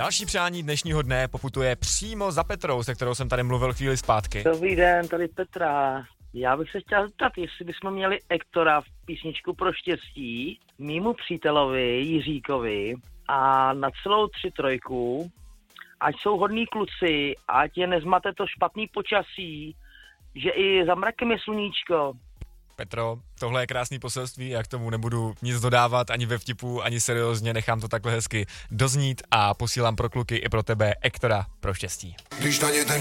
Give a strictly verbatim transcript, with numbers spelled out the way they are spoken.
Další přání dnešního dne poputuje přímo za Petrou, se kterou jsem tady mluvil chvíli zpátky. Dobrý den, tady Petra. Já bych se chtěl zeptat, jestli bychom měli Ektora v písničku Pro štěstí, mýmu přítelovi Jiříkovi a na celou tři trojku, ať jsou hodní kluci, ať je nezmate to špatný počasí, že i za mrakem je sluníčko. Petro, tohle je krásný poselství, já k tomu nebudu nic dodávat, ani ve vtipu, ani seriózně, nechám to takhle hezky doznít a posílám pro kluky i pro tebe Ektora Pro štěstí. Když na ně ten